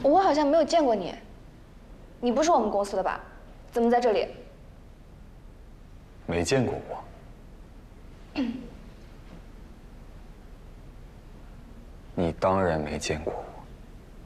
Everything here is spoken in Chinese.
我好像没有见过你，你不是我们公司的吧？怎么在这里？ 没见过我。你当然没见过我。